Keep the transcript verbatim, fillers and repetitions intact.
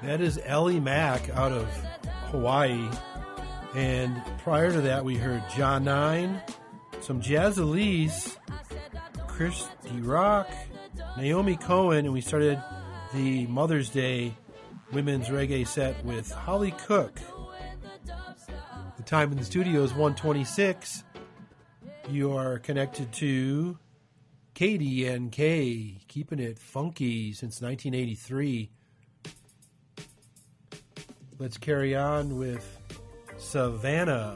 That is Ellie Mack out of Hawaii. And prior to that, we heard John Nine, some Jazz Elise, Christy Rock, Naomi Cohen, and we started the Mother's Day women's reggae set with Holly Cook. The time in the studio is one twenty-six. You are connected to K D N K, keeping it funky since nineteen eighty-three. Let's carry on with Savannah.